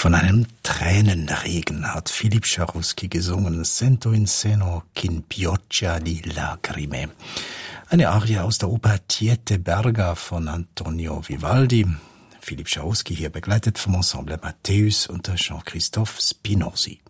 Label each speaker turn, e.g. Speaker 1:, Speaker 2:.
Speaker 1: Von einem Tränenregen hat Philipp Scharusky gesungen, Sento in seno kin pioggia di lacrime. Eine Arie aus der Oper Tiete Berga von Antonio Vivaldi. Philipp Scharusky hier begleitet vom Ensemble Matthäus unter Jean-Christophe Spinozzi.